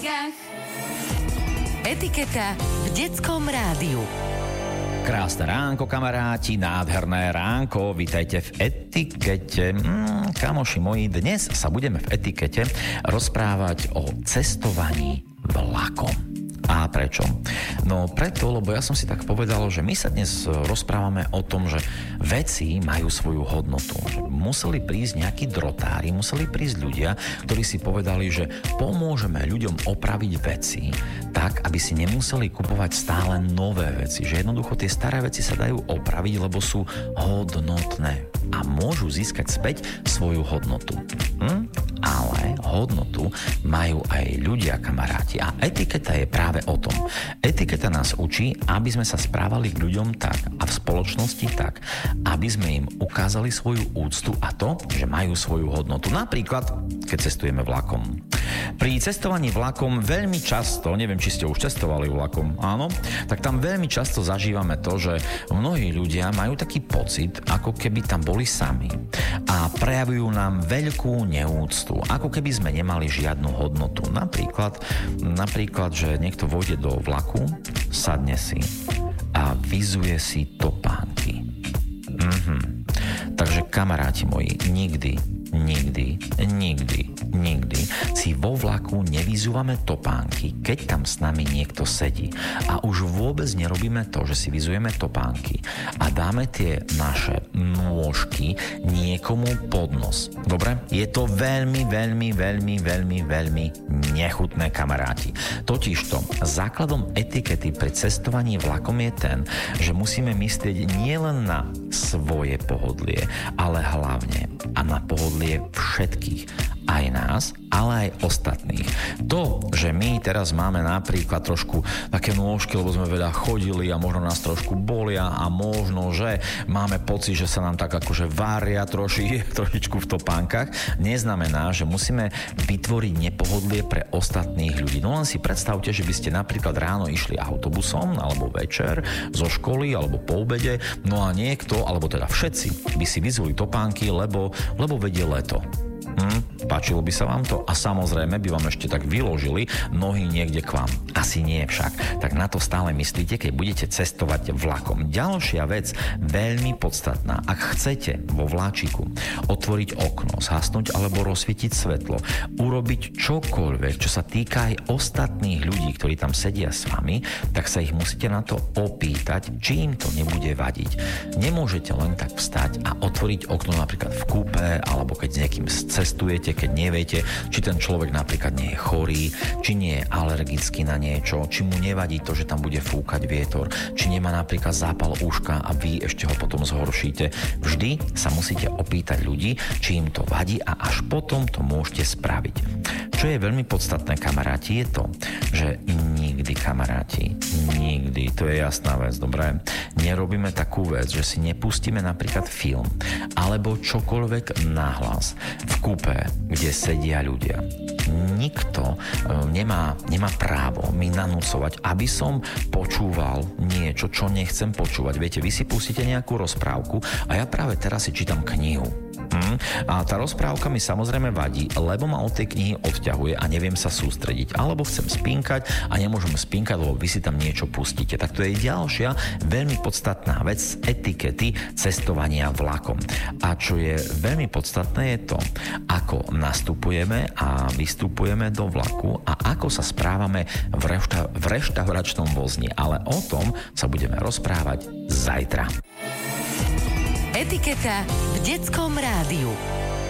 Etiketa v detskom rádiu. Krásne ránko, kamaráti, nádherné ránko, vítajte v Etikete. Kamoši moji, dnes sa budeme v Etikete rozprávať o cestovaní vlakom. A prečo? No preto, lebo ja som si tak povedal, že my sa dnes rozprávame o tom, že veci majú svoju hodnotu. Že museli prísť nejakí drotári, museli prísť ľudia, ktorí si povedali, že pomôžeme ľuďom opraviť veci tak, aby si nemuseli kupovať stále nové veci. Že jednoducho tie staré veci sa dajú opraviť, lebo sú hodnotné a môžu získať späť svoju hodnotu. Ale hodnotu majú aj ľudia, kamaráti. A etiketa je práve o tom. Etiketa nás učí, aby sme sa správali k ľuďom tak a v spoločnosti tak, aby sme im ukázali svoju úctu a to, že majú svoju hodnotu. Napríklad, keď cestujeme vlakom. Pri cestovaní vlakom veľmi často, neviem, či ste už cestovali vlakom, áno, tak tam veľmi často zažívame to, že mnohí ľudia majú taký pocit, ako keby tam boli sami a prejavujú nám veľkú neúctu, ako keby sme nemali žiadnu hodnotu. Napríklad, že niekto vôjde do vlaku, sadne si a vyzuje si topánky. Takže kamaráti moji, nikdy si vo vlaku nevyzúvame topánky, keď tam s nami niekto sedí. A už vôbec nerobíme to, že si vyzujeme topánky a dáme tie naše nôžky niekomu pod nos. Dobre? Je to veľmi nechutné, kamaráti. Totižto, základom etikety pri cestovaní vlakom je ten, že musíme myslieť nielen na svoje pohodlie, ale hlavne a na pohodlie všetkých, aj nás, ale aj ostatných. To, že my teraz máme napríklad trošku také nôžky, lebo sme veľa chodili a možno nás trošku bolia a možno, že máme pocit, že sa nám tak akože varia trošičku v topánkach, neznamená, že musíme vytvoriť nepohodlie pre ostatných ľudí. No len si predstavte, že by ste napríklad ráno išli autobusom alebo večer zo školy alebo po obede, no a niekto, alebo teda všetci by si vyzvoli topánky, lebo vedie leto. Páčilo by sa vám to? A samozrejme by vám ešte tak vyložili nohy niekde k vám. Asi nie však. Tak na to stále myslíte, keď budete cestovať vlakom. Ďalšia vec, veľmi podstatná. Ak chcete vo vláčiku otvoriť okno, zhasnúť alebo rozsvietiť svetlo, urobiť čokoľvek, čo sa týka aj ostatných ľudí, ktorí tam sedia s vami, tak sa ich musíte na to opýtať, či im to nebude vadiť. Nemôžete len tak vstať a otvoriť okno napríklad v kúpe, alebo keď s niekým cestujete, keď neviete, či ten človek napríklad nie je chorý, či nie je alergický na niečo, či mu nevadí to, že tam bude fúkať vietor, či nemá napríklad zápal uška a vy ešte ho potom zhoršíte. Vždy sa musíte opýtať ľudí, či im to vadí a až potom to môžete spraviť. Čo je veľmi podstatné, kamaráti, je to, že nikdy, to je jasná vec, dobré? Nerobíme takú vec, že si nepustíme napríklad film alebo čokoľvek nahlas v kúpe, kde sedia ľudia. Nikto nemá právo mi nanúcovať, aby som počúval niečo, čo nechcem počúvať. Viete, vy si pustíte nejakú rozprávku a ja práve teraz si čítam knihu. A tá rozprávka mi samozrejme vadí, lebo ma od tej knihy odťahuje a neviem sa sústrediť. Alebo chcem spínkať a nemôžem spínkať, lebo vy si tam niečo pustíte. Tak to je ďalšia veľmi podstatná vec z etikety cestovania vlakom. A čo je veľmi podstatné je to, ako nastupujeme a vystupujeme do vlaku a ako sa správame v reštauračnom vozni. Ale o tom sa budeme rozprávať zajtra. Etiketa v detskom rádiu.